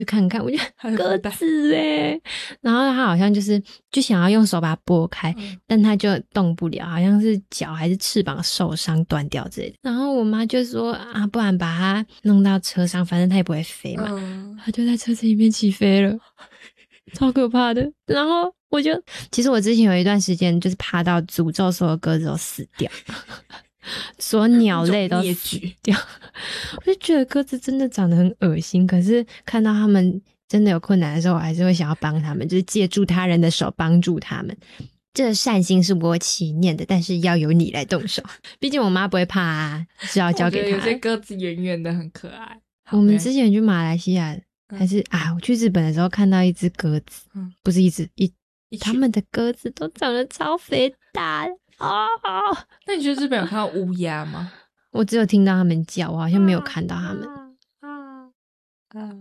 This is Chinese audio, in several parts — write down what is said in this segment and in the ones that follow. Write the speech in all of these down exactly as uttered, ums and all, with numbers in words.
就看看，我觉得鸽子诶，然后他好像就是就想要用手把它拨开、嗯、但他就动不了，好像是脚还是翅膀受伤断掉之类的。然后我妈就说啊，不然把它弄到车上，反正它也不会飞嘛。嗯，它就在车子里面起飞了，超可怕的。然后我就其实我之前有一段时间就是怕到诅咒所有鸽子都死掉所有鸟类都死掉我就觉得鸽子真的长得很恶心，可是看到他们真的有困难的时候，我还是会想要帮他们，就是借助他人的手帮助他们。这个善心是我起念的，但是要由你来动手，毕竟我妈不会怕啊，是要交给她。 我觉得有些鸽子圆圆的很可爱。 我们之前去马来西亚、嗯、还是啊，我去日本的时候看到一只鸽子、嗯、不是一只一他们的鸽子都长得超肥大的哦。 那你觉得日本有看到乌鸦吗？ 我只有听到他们叫，我好像没有看到他们。 啊啊啊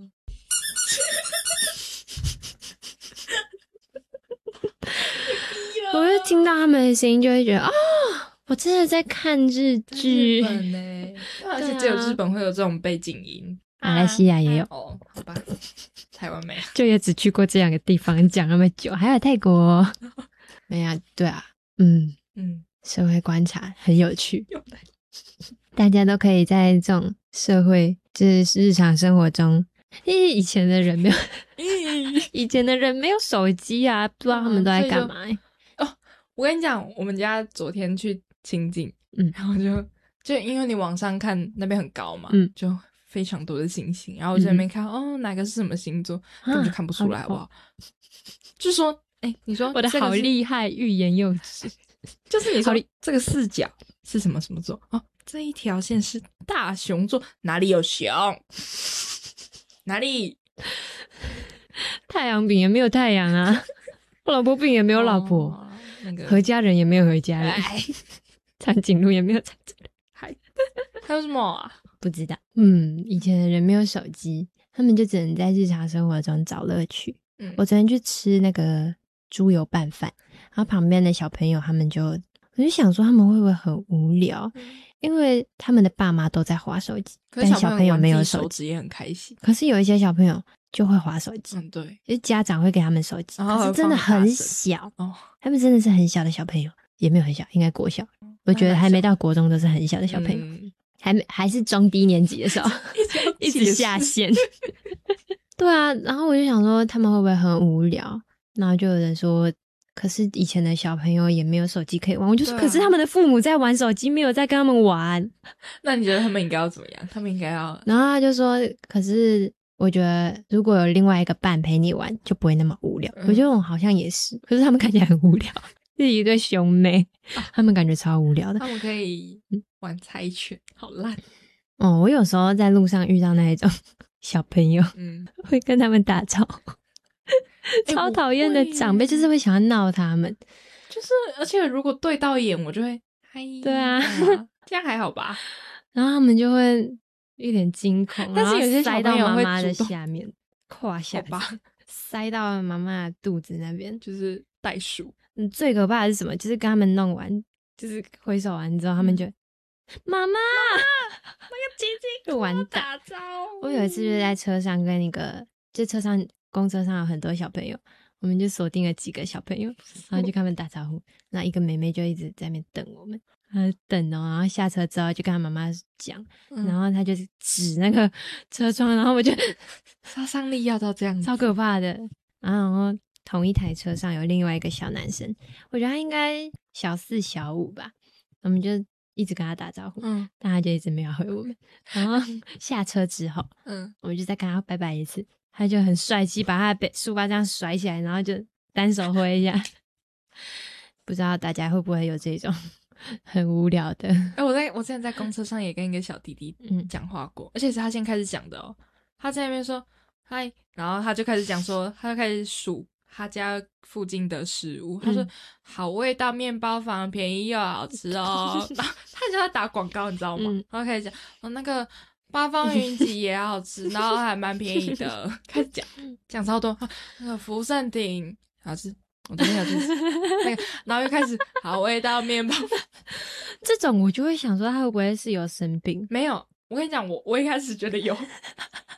我就听到他们的声音，就会觉得哦，我真的在看日剧。 日本欸，而且只有日本会有这种背景音， 马来西亚也有。 哦，好吧，台湾没有， 就也只去过这两个地方，讲那么久，还有泰国。没有，对啊，嗯嗯，社会观察很有趣，大家都可以在这种社会，就是日常生活中。因为以前的人没有以前的人没有手机啊，不知道他们都在干嘛、欸嗯、哦，我跟你讲，我们家昨天去清境，嗯，然后就就因为你往上看那边很高嘛，嗯，就非常多的星星，然后我在那边看、嗯、哦，哪个是什么星座根本就看不出来，好不好？就说哎、欸，你说我的好厉害，欲言又止。 就是你说这个四角是什么什么座哦，这一条线是大熊座，哪里有熊？哪里？ 太阳饼也没有太阳啊，我老婆饼也没有老婆，哦那个、何家人也没有何家人，长颈鹿也没有长颈鹿， 还还有什么啊？ 不知道。嗯，以前的人没有手机，他们就只能在日常生活中找乐趣。嗯，我昨天去吃那个猪油拌饭，然后旁边的小朋友他们就，我就想说他们会不会很无聊？嗯，因为他们的爸妈都在滑手机，但小朋友没有手机也很开心。 可是有一些小朋友就会滑手机， 嗯，对， 就是家长会给他们手机，可是真的很小哦，他们真的是很小的小朋友，也没有很小，应该国小，我觉得还没到国中都是很小的小朋友，嗯、还没还是中低年级的时候，一直下线。对啊，然后我就想说他们会不会很无聊？然后就有人说。可是以前的小朋友也没有手机可以玩，我就说、啊、可是他们的父母在玩手机，没有在跟他们玩。 那你觉得他们应该要怎么样？他们应该要…… 然后他就说，可是我觉得如果有另外一个伴陪你玩，就不会那么无聊。嗯、我觉得我好像也是，可是他们看起来很无聊，是一对兄妹，啊、他们感觉超无聊的。 他们可以玩猜拳，好烂哦！我有时候在路上遇到那一种小朋友，嗯，会跟他们打招呼。超讨厌的长辈，就是会想要闹他们， 就是而且如果对到眼，我就会嗨， 对啊， 这样还好吧？ 然后他们就会一脸惊恐， 但是有些小朋友会塞到妈妈的下面、胯下吧，塞到妈妈的肚子那边， 就是袋鼠。 嗯，最可怕的是什么？就是跟他们弄完，就是挥手完之后，他们就妈妈， 那个姐姐就完打招呼。 我有一次就是在车上跟一个，就车上。公车上有很多小朋友，我们就锁定了几个小朋友，然后就跟他们打招呼。那一个妹妹就一直在那边等我们，她等哦，然后下车之后就跟她妈妈讲、嗯，然后她就指那个车窗，然后我就杀伤力要到这样子， 超可怕的。然后同一台车上有另外一个小男生，我觉得他应该小四小五吧，我们就一直跟他打招呼，嗯，但他就一直没有回我们。然后下车之后，嗯，我们就再跟他拜拜一次。他就很帅气，把他的书包这样甩起来，然后就单手挥一下。不知道大家会不会有这种很无聊的？ 哎、欸，我在我之前在公车上也跟一个小弟弟讲话过、嗯，而且是他先开始讲的哦。他在那边说嗨，然后他就开始讲说，他就开始数他家附近的食物。他说、嗯、好味道面包房，便宜又好吃哦。然后他就在打广告，你知道吗？嗯、然后开始讲哦那个。八方云集也好吃，然后还蛮便宜的。开始讲讲超多，啊、那个福盛亭好吃，我昨天有吃那个，然后又开始好味道面包。 这种我就会想说，他会不会是有生病？ 没有，我跟你讲，我我一开始觉得有，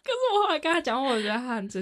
可是我后来跟他讲话，我觉得他很真